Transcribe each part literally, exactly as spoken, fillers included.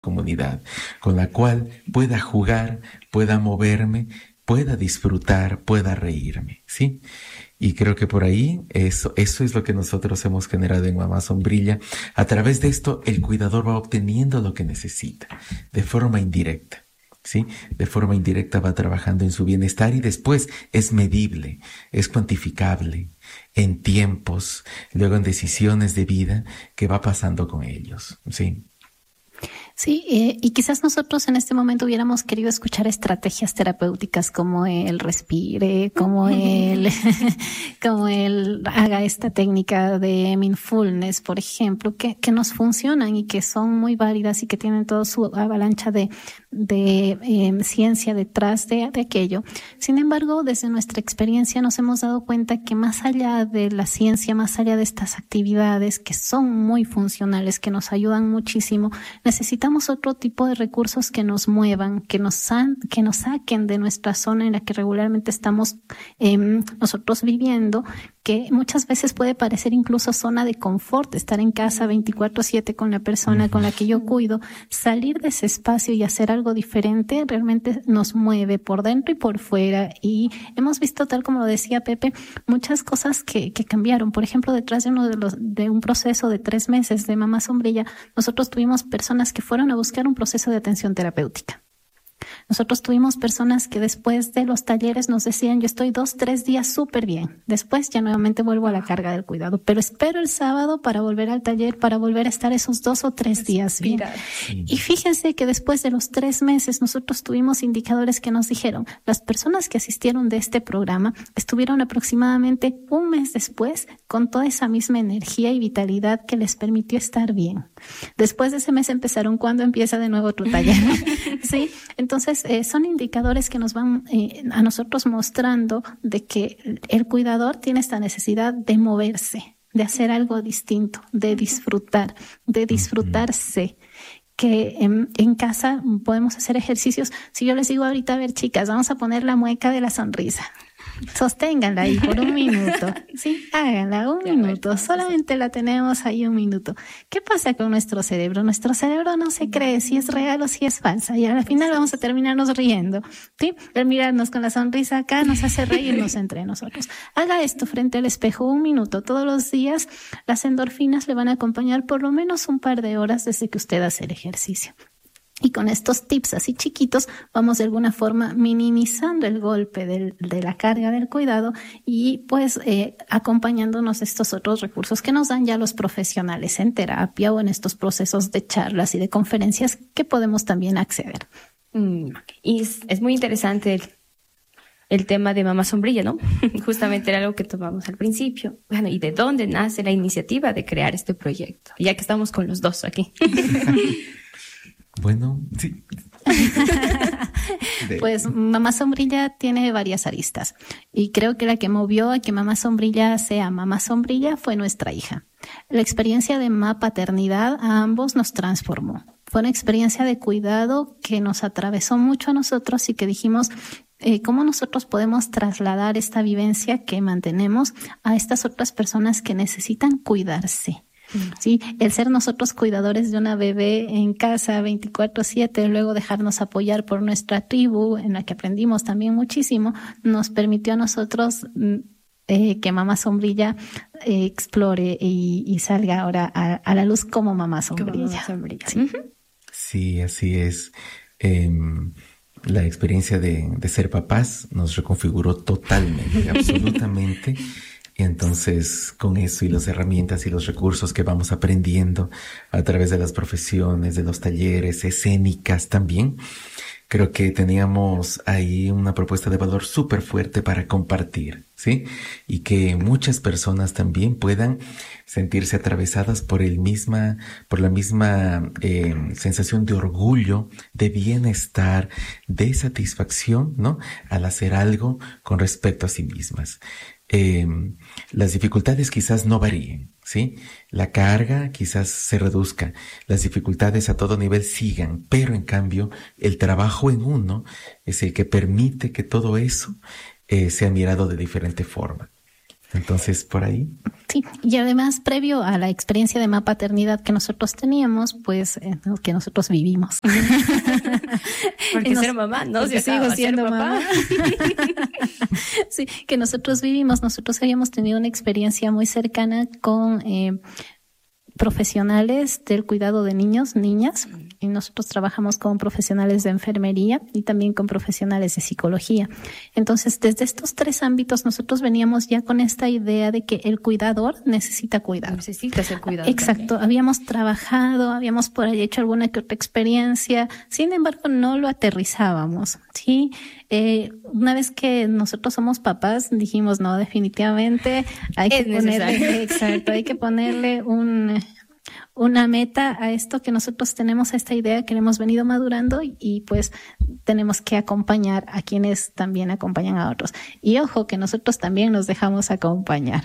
comunidad, con la cual pueda jugar, pueda moverme, pueda disfrutar, pueda reírme, ¿sí? Y creo que por ahí eso, eso es lo que nosotros hemos generado en Mamá Sombrilla. A través de esto, el cuidador va obteniendo lo que necesita, de forma indirecta, ¿sí? De forma indirecta va trabajando en su bienestar y después es medible, es cuantificable en tiempos, luego en decisiones de vida que va pasando con ellos, ¿sí? Sí, eh, y quizás nosotros en este momento hubiéramos querido escuchar estrategias terapéuticas como el respire, como el, como el haga esta técnica de mindfulness, por ejemplo, que, que nos funcionan y que son muy válidas y que tienen toda su avalancha de, de eh, ciencia detrás de, de aquello. Sin embargo, desde nuestra experiencia nos hemos dado cuenta que más allá de la ciencia, más allá de estas actividades que son muy funcionales, que nos ayudan muchísimo, necesitamos otro tipo de recursos que nos muevan, que nos, san, que nos saquen de nuestra zona en la que regularmente estamos eh, nosotros viviendo, que muchas veces puede parecer incluso zona de confort, estar en casa veinticuatro siete con la persona con la que yo cuido. Salir de ese espacio y hacer algo diferente realmente nos mueve por dentro y por fuera. Y hemos visto, tal como lo decía Pepe, muchas cosas que, que cambiaron. Por ejemplo, detrás de uno de los, de un proceso de tres meses de Mamá Sombrilla, nosotros tuvimos personas que fueron a buscar un proceso de atención terapéutica. Nosotros tuvimos personas que después de los talleres nos decían, yo estoy dos, tres días súper bien. Después ya nuevamente vuelvo a la carga del cuidado, pero espero el sábado para volver al taller, para volver a estar esos dos o tres días bien. Sí. Y fíjense que después de los tres meses nosotros tuvimos indicadores que nos dijeron, las personas que asistieron de este programa estuvieron aproximadamente un mes después con toda esa misma energía y vitalidad que les permitió estar bien. Después de ese mes empezaron cuando empieza de nuevo otro taller. Sí, entonces eh, son indicadores que nos van eh, a nosotros mostrando de que el cuidador tiene esta necesidad de moverse, de hacer algo distinto, de disfrutar, de disfrutarse. Que en, en casa podemos hacer ejercicios. Si yo les digo ahorita, a ver, chicas, vamos a poner la mueca de la sonrisa. Sosténganla ahí por un minuto. Sí, háganla un minuto. Solamente la tenemos ahí un minuto. ¿Qué pasa con nuestro cerebro? Nuestro cerebro no se cree si es real o si es falsa. Y al final vamos a terminarnos riendo. ¿Sí? El mirarnos con la sonrisa acá nos hace reírnos entre nosotros. Haga esto frente al espejo un minuto todos los días. Las endorfinas le van a acompañar por lo menos un par de horas desde que usted hace el ejercicio. Y con estos tips así chiquitos vamos de alguna forma minimizando el golpe del, de la carga del cuidado y pues eh, acompañándonos estos otros recursos que nos dan ya los profesionales en terapia o en estos procesos de charlas y de conferencias que podemos también acceder. Mm, y es, es muy interesante el, el tema de Mamá Sombrilla, ¿no? Justamente era algo que tomamos al principio. Bueno, ¿y de dónde nace la iniciativa de crear este proyecto? Ya que estamos con los dos aquí. Bueno, sí. Pues Mamá Sombrilla tiene varias aristas y creo que la que movió a que Mamá Sombrilla sea Mamá Sombrilla fue nuestra hija. La experiencia de mamá paternidad a ambos nos transformó. Fue una experiencia de cuidado que nos atravesó mucho a nosotros y que dijimos eh, cómo nosotros podemos trasladar esta vivencia que mantenemos a estas otras personas que necesitan cuidarse. Sí, el ser nosotros cuidadores de una bebé en casa veinticuatro siete, luego dejarnos apoyar por nuestra tribu, en la que aprendimos también muchísimo, nos permitió a nosotros eh, que Mamá Sombrilla eh, explore y, y salga ahora a, a la luz como Mamá Sombrilla. Como Mamá Sombrilla. Sí. Uh-huh. Sí, así es. Eh, la experiencia de, de ser papás nos reconfiguró totalmente, absolutamente. Y entonces, con eso y las herramientas y los recursos que vamos aprendiendo a través de las profesiones, de los talleres, escénicas también, creo que teníamos ahí una propuesta de valor súper fuerte para compartir, ¿sí? Y que muchas personas también puedan sentirse atravesadas por el misma, por la misma eh, sensación de orgullo, de bienestar, de satisfacción, ¿no? Al hacer algo con respecto a sí mismas. Eh, las dificultades quizás no varíen, ¿sí? La carga quizás se reduzca, las dificultades a todo nivel sigan, pero en cambio el trabajo en uno es el que permite que todo eso eh, sea mirado de diferente forma. Entonces, por ahí. Sí, y además, previo a la experiencia de mapaternidad que nosotros teníamos, pues, eh, que nosotros vivimos. Porque nos, ser mamá, ¿no? Porque sigo siendo mamá. Sí, que nosotros vivimos, nosotros habíamos tenido una experiencia muy cercana con eh, profesionales del cuidado de niños, niñas, y nosotros trabajamos con profesionales de enfermería y también con profesionales de psicología. Entonces, desde estos tres ámbitos, nosotros veníamos ya con esta idea de que el cuidador necesita cuidar. Necesita ser cuidador. Exacto. También. Habíamos trabajado, habíamos por ahí hecho alguna que otra experiencia, sin embargo, no lo aterrizábamos, ¿sí? Eh, una vez que nosotros somos papás, dijimos, no, definitivamente hay es que ponerle, exacto, hay que ponerle un, una meta a esto que nosotros tenemos, a esta idea que hemos venido madurando y, y pues tenemos que acompañar a quienes también acompañan a otros. Y ojo, que nosotros también nos dejamos acompañar.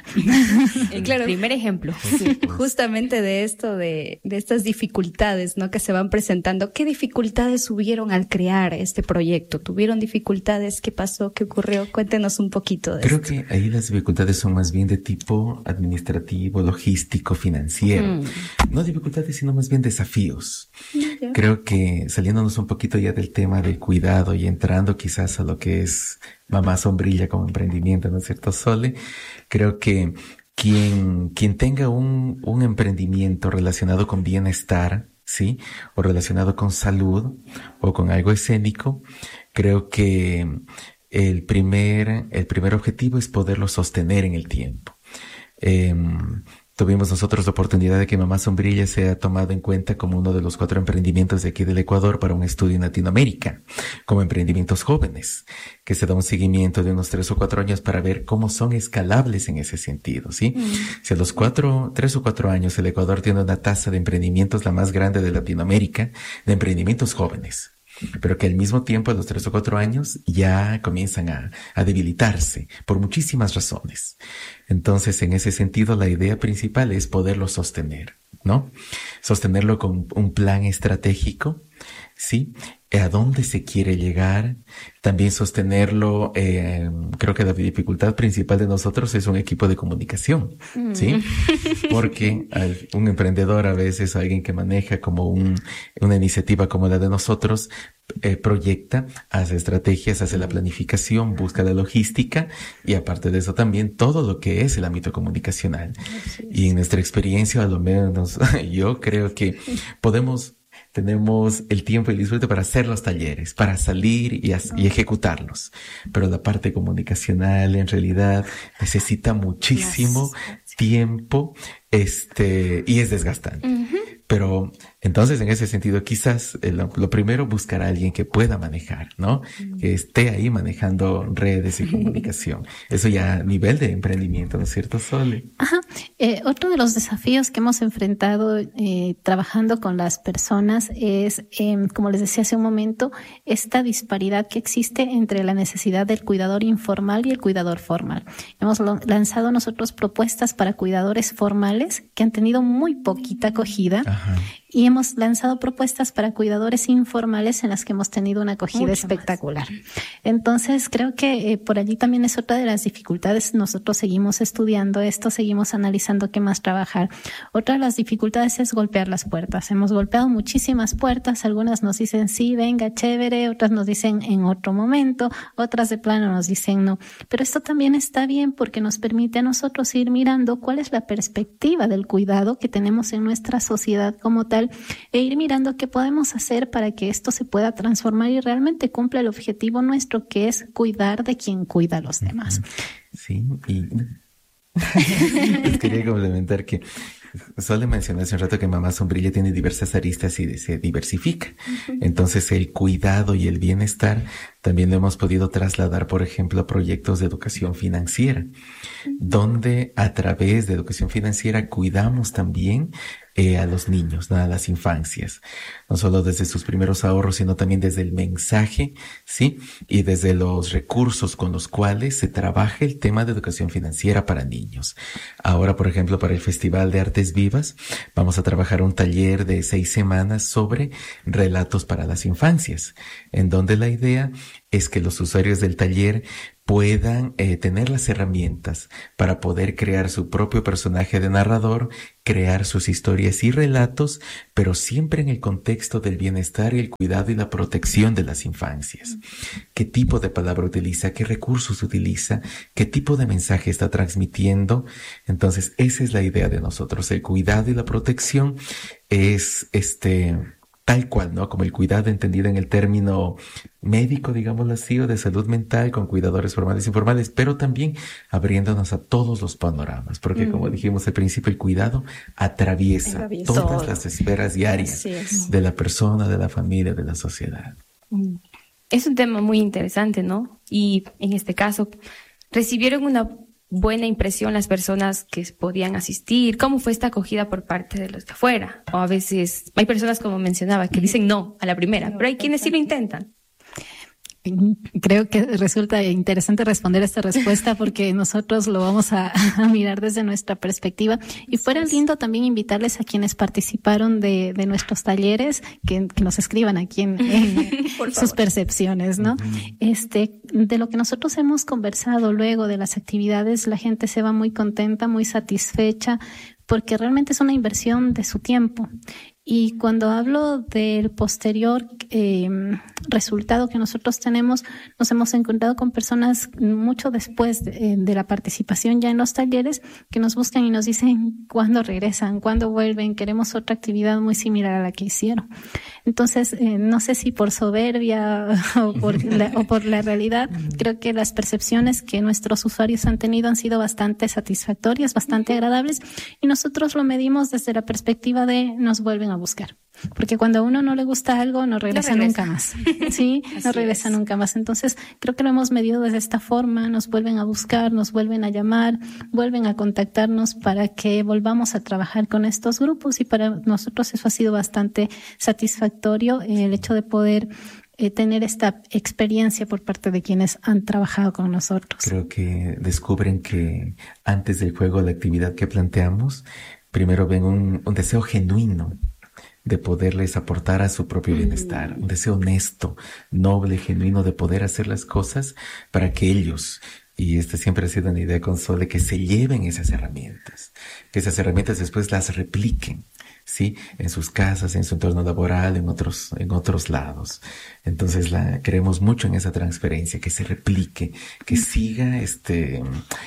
El claro, primer ejemplo. Sí, justamente de esto, de, de estas dificultades, ¿no? Que se van presentando. ¿Qué dificultades hubieron al crear este proyecto? ¿Tuvieron dificultades? ¿Qué pasó? ¿Qué ocurrió? Cuéntenos un poquito de Creo esto. que ahí las dificultades son más bien de tipo administrativo, logístico, financiero. Mm. No dificultades, sino más bien desafíos. Yeah. Creo que saliéndonos un poquito ya del tema del cuidado y entrando quizás a lo que es Mamá Sombrilla como emprendimiento, ¿no es cierto, Sole? Creo que quien, quien tenga un, un emprendimiento relacionado con bienestar, ¿sí? O relacionado con salud o con algo escénico, creo que el primer, el primer objetivo es poderlo sostener en el tiempo. Eh, Tuvimos nosotros la oportunidad de que Mamá Sombrilla sea tomado en cuenta como uno de los cuatro emprendimientos de aquí del Ecuador para un estudio en Latinoamérica, como emprendimientos jóvenes, que se da un seguimiento de unos tres o cuatro años para ver cómo son escalables en ese sentido, ¿sí? Mm. Si a los cuatro, tres o cuatro años el Ecuador tiene una tasa de emprendimientos la más grande de Latinoamérica, de emprendimientos jóvenes, pero que al mismo tiempo a los tres o cuatro años ya comienzan a, a debilitarse por muchísimas razones. Entonces, en ese sentido, la idea principal es poderlo sostener, ¿no? Sostenerlo con un plan estratégico, ¿sí? ¿A dónde se quiere llegar? También sostenerlo, eh, creo que la dificultad principal de nosotros es un equipo de comunicación, ¿sí? Porque al, un emprendedor a veces, alguien que maneja como un, una iniciativa como la de nosotros, eh, proyecta, hace estrategias, hace la planificación, busca la logística y aparte de eso también todo lo que es el ámbito comunicacional. Y en nuestra experiencia, a lo menos yo creo que podemos tenemos el tiempo y el disfrute para hacer los talleres, para salir y, y ejecutarlos. Pero la parte comunicacional en realidad necesita muchísimo tiempo, este, y es desgastante. Uh-huh. Pero entonces en ese sentido quizás eh, lo, lo primero buscar a alguien que pueda manejar, ¿no? Uh-huh. Que esté ahí manejando redes y comunicación. Eso ya a nivel de emprendimiento, ¿no es cierto, Sole? Ajá. Eh, otro de los desafíos que hemos enfrentado eh, trabajando con las personas es, eh, como les decía hace un momento, esta disparidad que existe entre la necesidad del cuidador informal y el cuidador formal. Hemos lo, lanzado nosotros propuestas para cuidadores formales que han tenido muy poquita acogida. Ajá. Y hemos lanzado propuestas para cuidadores informales en las que hemos tenido una acogida Mucho espectacular. Más. Entonces, creo que eh, por allí también es otra de las dificultades. Nosotros seguimos estudiando esto, seguimos analizando qué más trabajar. Otra de las dificultades es golpear las puertas. Hemos golpeado muchísimas puertas. Algunas nos dicen sí, venga, chévere. Otras nos dicen en otro momento. Otras de plano nos dicen no. Pero esto también está bien porque nos permite a nosotros ir mirando cuál es la perspectiva del cuidado que tenemos en nuestra sociedad como tal e ir mirando qué podemos hacer para que esto se pueda transformar y realmente cumpla el objetivo nuestro, que es cuidar de quien cuida a los demás. Sí, y les quería complementar que Sole mencionó hace un rato que Mamá Sombrilla tiene diversas aristas y se diversifica. Uh-huh. Entonces el cuidado y el bienestar también lo hemos podido trasladar, por ejemplo, a proyectos de educación financiera, uh-huh. donde a través de educación financiera cuidamos también Eh, a los niños, ¿no? A las infancias, no solo desde sus primeros ahorros, sino también desde el mensaje, ¿sí? Y desde los recursos con los cuales se trabaja el tema de educación financiera para niños. Ahora, por ejemplo, para el Festival de Artes Vivas, vamos a trabajar un taller de seis semanas sobre relatos para las infancias, en donde la idea es que los usuarios del taller puedan eh, tener las herramientas para poder crear su propio personaje de narrador, crear sus historias y relatos, pero siempre en el contexto del bienestar y el cuidado y la protección de las infancias. ¿Qué tipo de palabra utiliza? ¿Qué recursos utiliza? ¿Qué tipo de mensaje está transmitiendo? Entonces, esa es la idea de nosotros. El cuidado y la protección es este... tal cual, ¿no? Como el cuidado entendido en el término médico, digámoslo así, o de salud mental, con cuidadores formales e informales, pero también abriéndonos a todos los panoramas, porque mm. como dijimos al principio, el cuidado atraviesa, atraviesa todas todo. las esferas diarias de la persona, de la familia, de la sociedad. Es un tema muy interesante, ¿no? Y en este caso, recibieron una buena impresión las personas que podían asistir. ¿Cómo fue esta acogida por parte de los de afuera? O a veces hay personas, como mencionaba, que dicen no a la primera, pero hay quienes sí lo intentan. Creo que resulta interesante responder esta respuesta porque nosotros lo vamos a, a mirar desde nuestra perspectiva. Y fuera lindo también invitarles a quienes participaron de, de nuestros talleres que, que nos escriban aquí en, en sus percepciones, ¿no? Uh-huh. Este, de lo que nosotros hemos conversado luego de las actividades, la gente se va muy contenta, muy satisfecha, porque realmente es una inversión de su tiempo. Y cuando hablo del posterior eh, resultado que nosotros tenemos, nos hemos encontrado con personas mucho después de, de la participación ya en los talleres que nos buscan y nos dicen cuándo regresan, cuándo vuelven, queremos otra actividad muy similar a la que hicieron. Entonces, eh, no sé si por soberbia o por, la, o por la realidad, creo que las percepciones que nuestros usuarios han tenido han sido bastante satisfactorias, bastante agradables, y nosotros lo medimos desde la perspectiva de nos vuelven a buscar. Porque cuando a uno no le gusta algo, no regresa, no regresa. nunca más. Sí, no regresa es. nunca más. Entonces, creo que lo hemos medido de esta forma, nos vuelven a buscar, nos vuelven a llamar, vuelven a contactarnos para que volvamos a trabajar con estos grupos, y para nosotros eso ha sido bastante satisfactorio, el hecho de poder eh, tener esta experiencia por parte de quienes han trabajado con nosotros. Creo que descubren que antes del juego, la actividad que planteamos, primero ven un, un deseo genuino de poderles aportar a su propio bienestar, un deseo honesto, noble, genuino de poder hacer las cosas para que ellos, y esta siempre ha sido una idea con Sole, que se lleven esas herramientas, que esas herramientas después las repliquen, ¿sí? En sus casas, en su entorno laboral, en otros, en otros lados. Entonces la creemos mucho en esa transferencia, que se replique, que siga este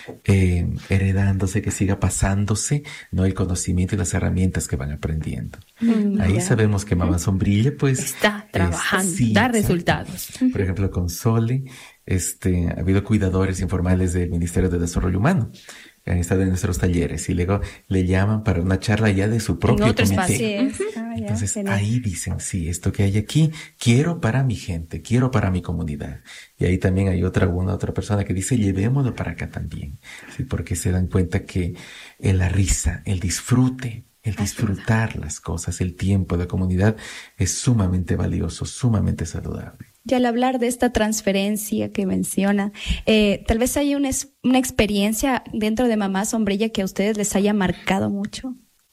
eh, heredándose, que siga pasándose, ¿no? El conocimiento y las herramientas que van aprendiendo. Mm, Ahí yeah. sabemos que Mamá Sombrilla, pues, está trabajando, sí, da resultados. Por ejemplo, con Sole, este, ha habido cuidadores informales del Ministerio de Desarrollo Humano que han estado en nuestros talleres y luego le llaman para una charla ya de su propio comité. Uh-huh. Ah, ya, Entonces genial. Ahí dicen, sí, esto que hay aquí, quiero para mi gente, quiero para mi comunidad. Y ahí también hay otra, una otra persona que dice, llevémoslo para acá también. Sí, porque se dan cuenta que eh, la risa, el disfrute, el disfrutar las cosas, el tiempo de la comunidad es sumamente valioso, sumamente saludable. Y al hablar de esta transferencia que menciona, eh, tal vez haya una, una experiencia dentro de Mamá Sombrilla que a ustedes les haya marcado mucho.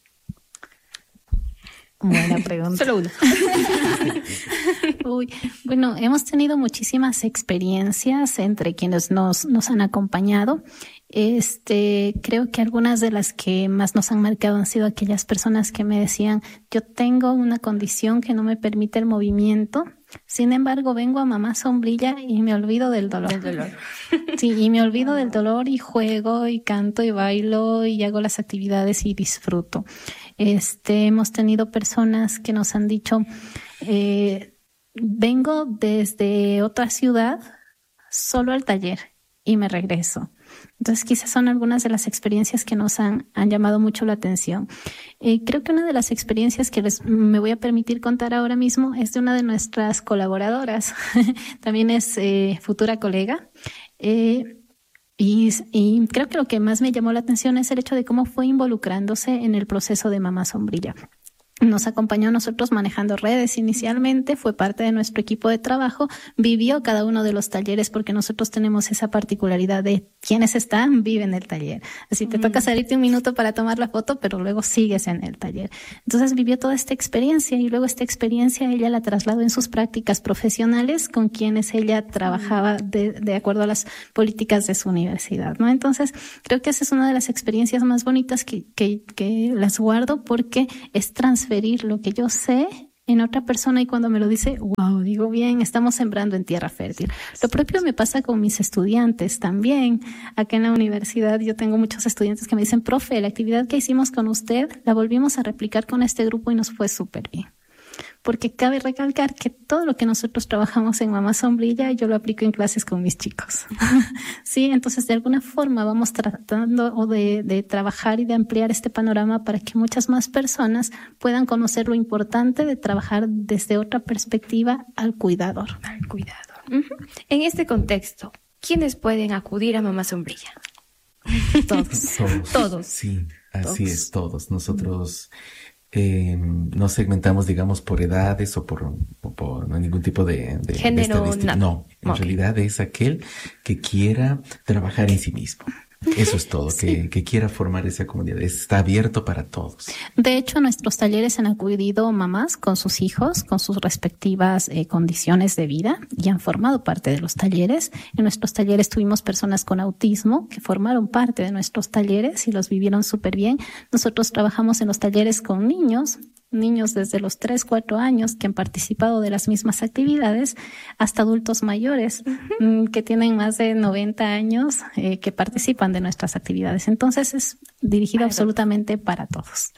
Buena pregunta. Solo uno. Uy, bueno, hemos tenido muchísimas experiencias entre quienes nos, nos han acompañado. Este, creo que algunas de las que más nos han marcado han sido aquellas personas que me decían, yo tengo una condición que no me permite el movimiento. Sin embargo, vengo a Mamá Sombrilla y me olvido del dolor. Del dolor. Sí, y me olvido del dolor y juego y canto y bailo y hago las actividades y disfruto. Este, hemos tenido personas que nos han dicho, eh, vengo desde otra ciudad solo al taller y me regreso. Entonces, quizás son algunas de las experiencias que nos han, han llamado mucho la atención. Eh, creo que una de las experiencias que les, me voy a permitir contar ahora mismo es de una de nuestras colaboradoras. También es eh, futura colega. Eh, y, y creo que lo que más me llamó la atención es el hecho de cómo fue involucrándose en el proceso de Mamá Sombrilla. nos acompañó a nosotros manejando redes inicialmente, fue parte de nuestro equipo de trabajo, vivió cada uno de los talleres porque nosotros tenemos esa particularidad de quienes están, viven el taller. Así te mm. toca salirte un minuto para tomar la foto, pero luego sigues en el taller. Entonces vivió toda esta experiencia y luego esta experiencia ella la trasladó en sus prácticas profesionales con quienes ella trabajaba de, de acuerdo a las políticas de su universidad, ¿no? Entonces creo que esa es una de las experiencias más bonitas que, que, que las guardo porque es transferir lo que yo sé en otra persona y cuando me lo dice, wow, digo bien, estamos sembrando en tierra fértil. Lo propio me pasa con mis estudiantes también. Acá en la universidad yo tengo muchos estudiantes que me dicen, profe, la actividad que hicimos con usted la volvimos a replicar con este grupo y nos fue súper bien. Porque cabe recalcar que todo lo que nosotros trabajamos en Mamá Sombrilla, yo lo aplico en clases con mis chicos. Sí, entonces de alguna forma vamos tratando o de, de trabajar y de ampliar este panorama para que muchas más personas puedan conocer lo importante de trabajar desde otra perspectiva al cuidador. Al cuidador. Uh-huh. En este contexto, ¿quiénes pueden acudir a Mamá Sombrilla? Todos. Todos. Todos. Sí, así Todos. es, todos. Nosotros eh, no segmentamos, digamos, por edades o por, o por no, ningún tipo de, de, género. de estadística. Nada. No, en Okay. realidad es aquel que quiera trabajar en sí mismo. Eso es todo, sí. que, que quiera formar esa comunidad. Está abierto para todos. De hecho, nuestros talleres han acudido mamás con sus hijos, con sus respectivas eh, condiciones de vida y han formado parte de los talleres. En nuestros talleres tuvimos personas con autismo que formaron parte de nuestros talleres y los vivieron súper bien. Nosotros trabajamos en los talleres con niños, niños desde los tres, cuatro años que han participado de las mismas actividades hasta adultos mayores uh-huh. que tienen más de noventa años eh, que participan de nuestras actividades. Entonces es dirigido para absolutamente todos. Para todos.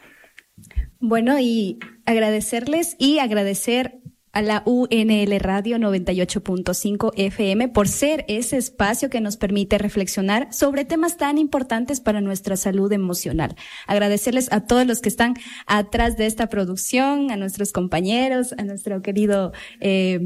Bueno, y agradecerles y agradecer a la U N L Radio noventa y ocho punto cinco F M por ser ese espacio que nos permite reflexionar sobre temas tan importantes para nuestra salud emocional. Agradecerles a todos los que están atrás de esta producción, a nuestros compañeros, a nuestro querido eh,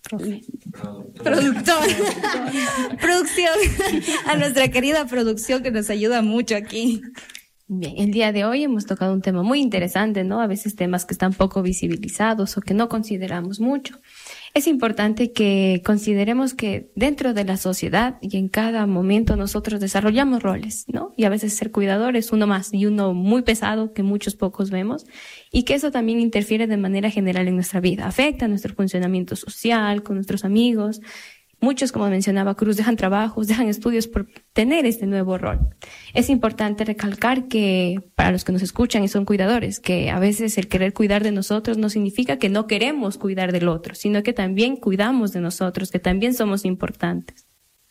productor, producción, a nuestra querida producción que nos ayuda mucho aquí. Bien, el día de hoy hemos tocado un tema muy interesante, ¿no? A veces temas que están poco visibilizados o que no consideramos mucho. Es importante que consideremos que dentro de la sociedad y en cada momento nosotros desarrollamos roles, ¿no? Y a veces ser cuidador es uno más y uno muy pesado que muchos pocos vemos y que eso también interfiere de manera general en nuestra vida, afecta nuestro funcionamiento social, con nuestros amigos. Muchos, como mencionaba Cruz, dejan trabajos, dejan estudios por tener este nuevo rol. Es importante recalcar que, para los que nos escuchan y son cuidadores, que a veces el querer cuidar de nosotros no significa que no queremos cuidar del otro, sino que también cuidamos de nosotros, que también somos importantes.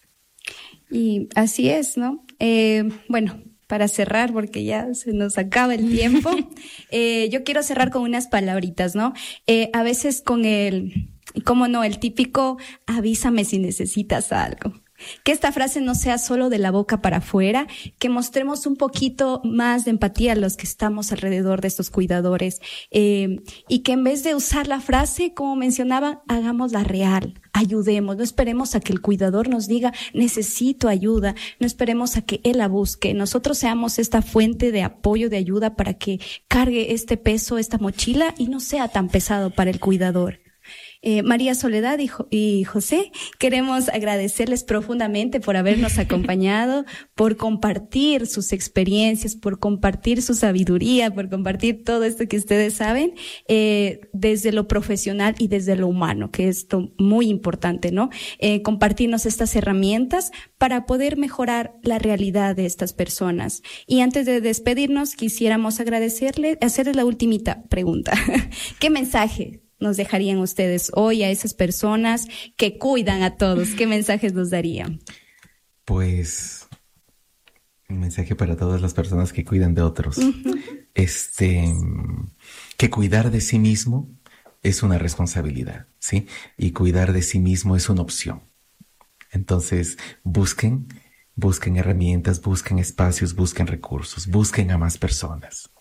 Y así es, ¿no? Eh, bueno, para cerrar, porque ya se nos acaba el tiempo, eh, yo quiero cerrar con unas palabritas, ¿no? Eh, a veces con el... Y cómo no, el típico avísame si necesitas algo. Que esta frase no sea solo de la boca para afuera, que mostremos un poquito más de empatía a los que estamos alrededor de estos cuidadores, eh, y que en vez de usar la frase, como mencionaba, hagámosla real, ayudemos, no esperemos a que el cuidador nos diga necesito ayuda, no esperemos a que él la busque, nosotros seamos esta fuente de apoyo, de ayuda para que cargue este peso, esta mochila y no sea tan pesado para el cuidador. Eh, María Soledad y, jo- y José, queremos agradecerles profundamente por habernos acompañado, por compartir sus experiencias, por compartir su sabiduría, por compartir todo esto que ustedes saben, eh, desde lo profesional y desde lo humano, que es esto muy importante, ¿no? Eh, compartirnos estas herramientas para poder mejorar la realidad de estas personas. Y antes de despedirnos, quisiéramos agradecerles, hacerles la ultimita pregunta. ¿Qué mensaje nos dejarían ustedes hoy a esas personas que cuidan a todos? ¿Qué mensajes nos darían? Pues un mensaje para todas las personas que cuidan de otros. Uh-huh. Este, que cuidar de sí mismo es una responsabilidad, ¿sí? Y cuidar de sí mismo es una opción. Entonces, busquen, busquen herramientas, busquen espacios, busquen recursos, busquen a más personas.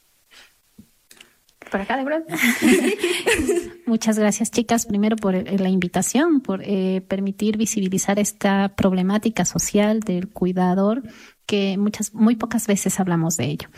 Por acá, de verdad. Muchas gracias, chicas, primero por la invitación, por eh, permitir visibilizar esta problemática social del cuidador, que muchas, muy pocas veces hablamos de ello.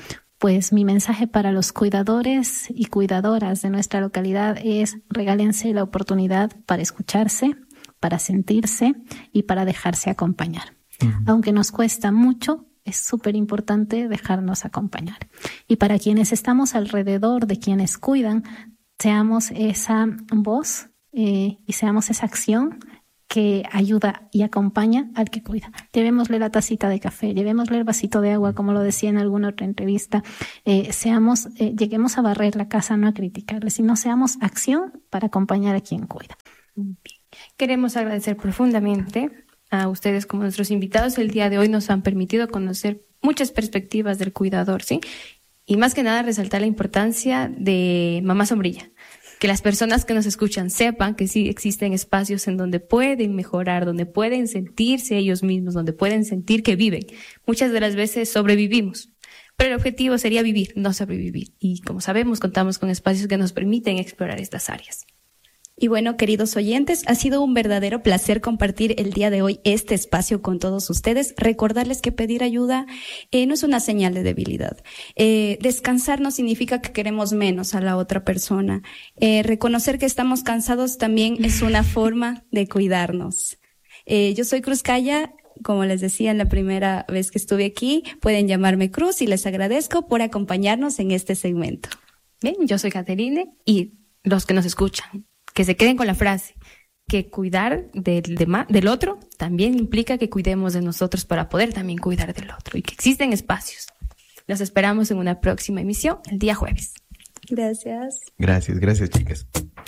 pues mi mensaje para los cuidadores y cuidadoras de nuestra localidad es: regálense la oportunidad para escucharse, para sentirse y para dejarse acompañar. Uh-huh. Aunque nos cuesta mucho, es súper importante dejarnos acompañar. Y para quienes estamos alrededor de quienes cuidan, seamos esa voz eh, y seamos esa acción que ayuda y acompaña al que cuida. Llevémosle la tacita de café, llevémosle el vasito de agua, como lo decía en alguna otra entrevista. Eh, seamos, eh, lleguemos a barrer la casa, no a criticarle, sino seamos acción para acompañar a quien cuida. Queremos agradecer profundamente a ustedes como nuestros invitados. El día de hoy nos han permitido conocer muchas perspectivas del cuidador, ¿sí? Y más que nada resaltar la importancia de Mamá Sombrilla. Que las personas que nos escuchan sepan que sí existen espacios en donde pueden mejorar, donde pueden sentirse ellos mismos, donde pueden sentir que viven. Muchas de las veces sobrevivimos, pero el objetivo sería vivir, no sobrevivir. Y como sabemos, contamos con espacios que nos permiten explorar estas áreas. Y bueno, queridos oyentes, ha sido un verdadero placer compartir el día de hoy este espacio con todos ustedes. Recordarles que pedir ayuda eh, no es una señal de debilidad. Eh, descansar no significa que queremos menos a la otra persona. Eh, reconocer que estamos cansados también es una forma de cuidarnos. Eh, yo soy Cruz Calla. Como les decía en la primera vez que estuve aquí, pueden llamarme Cruz y les agradezco por acompañarnos en este segmento. Bien, yo soy Caterine y los que nos escuchan, que se queden con la frase, que cuidar del, de, del otro también implica que cuidemos de nosotros para poder también cuidar del otro y que existen espacios. Los esperamos en una próxima emisión el día jueves. Gracias. Gracias, gracias, chicas.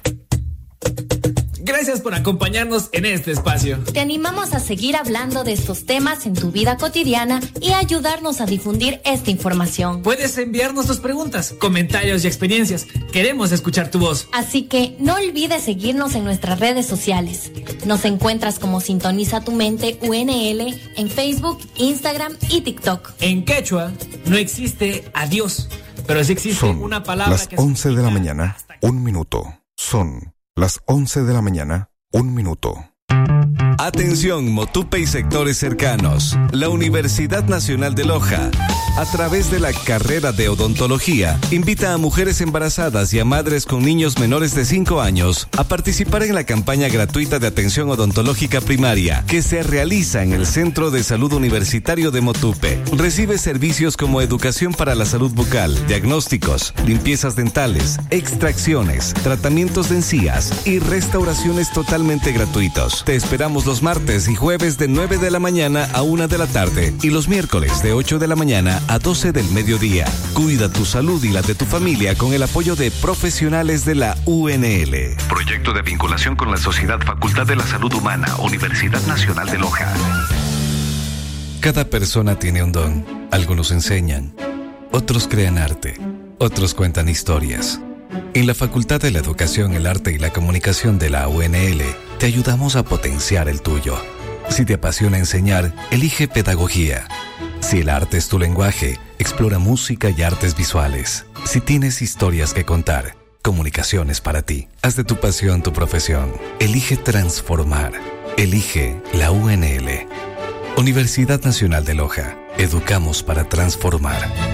Gracias por acompañarnos en este espacio. Te animamos a seguir hablando de estos temas en tu vida cotidiana y a ayudarnos a difundir esta información. Puedes enviarnos tus preguntas, comentarios y experiencias. Queremos escuchar tu voz. Así que no olvides seguirnos en nuestras redes sociales. Nos encuentras como Sintoniza tu Mente U N L en Facebook, Instagram y TikTok. En quechua no existe adiós, pero sí existe Son una palabra las que once de la mañana, un minuto. Son las once de la mañana, un minuto. Atención Motupe y sectores cercanos. La Universidad Nacional de Loja, a través de la carrera de odontología, invita a mujeres embarazadas y a madres con niños menores de cinco años a participar en la campaña gratuita de atención odontológica primaria que se realiza en el Centro de Salud Universitario de Motupe. Recibe servicios como educación para la salud bucal, diagnósticos, limpiezas dentales, extracciones, tratamientos de encías y restauraciones totalmente gratuitos. Te esperamos los martes y jueves de nueve de la mañana a una de la tarde y los miércoles de ocho de la mañana a doce del mediodía. Cuida tu salud y la de tu familia con el apoyo de profesionales de la U N L. Proyecto de vinculación con la Sociedad Facultad de la Salud Humana, Universidad Nacional de Loja. Cada persona tiene un don. Algunos enseñan, otros crean arte, otros cuentan historias. En la Facultad de la Educación, el Arte y la Comunicación de la U N L, te ayudamos a potenciar el tuyo. Si te apasiona enseñar, elige pedagogía. Si el arte es tu lenguaje, explora música y artes visuales. Si tienes historias que contar, comunicaciones para ti. Haz de tu pasión tu profesión. Elige transformar. Elige la U N L. Universidad Nacional de Loja. Educamos para transformar.